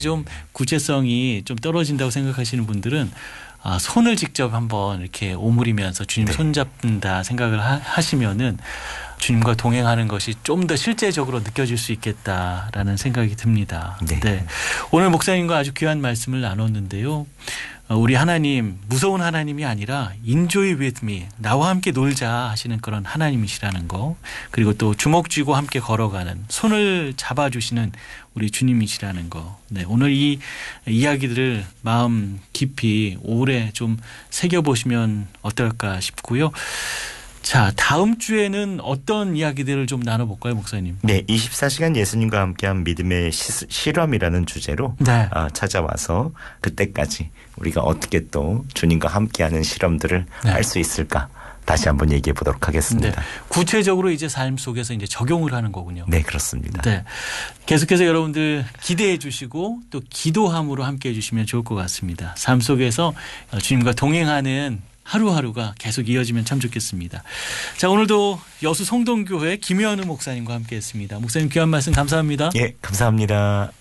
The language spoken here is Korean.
좀 구체성이 좀 떨어진다고 생각하시는 분들은 손을 직접 한번 이렇게 오므리면서 주님 네. 손잡는다 생각을 하시면은 주님과 동행하는 것이 좀 더 실제적으로 느껴질 수 있겠다라는 생각이 듭니다. 네. 오늘 목사님과 아주 귀한 말씀을 나눴는데요. 우리 하나님 무서운 하나님이 아니라 enjoy with me 나와 함께 놀자 하시는 그런 하나님이시라는 거, 그리고 또 주먹 쥐고 함께 걸어가는 손을 잡아주시는 우리 주님이시라는 거. 네, 오늘 이 이야기들을 마음 깊이 오래 좀 새겨보시면 어떨까 싶고요. 자, 다음 주에는 어떤 이야기들을 좀 나눠볼까요, 목사님? 네, 24시간 예수님과 함께한 믿음의 실험이라는 주제로 네. 찾아와서 그때까지 우리가 어떻게 또 주님과 함께하는 실험들을 네. 할 수 있을까 다시 한번 얘기해 보도록 하겠습니다. 네. 구체적으로 이제 삶 속에서 이제 적용을 하는 거군요. 네, 그렇습니다. 네. 계속해서 여러분들 기대해 주시고 또 기도함으로 함께 해 주시면 좋을 것 같습니다. 삶 속에서 주님과 동행하는 하루하루가 계속 이어지면 참 좋겠습니다. 자, 오늘도 여수 성동교회 김효한우 목사님과 함께 했습니다. 목사님 귀한 말씀 감사합니다. 예, 감사합니다.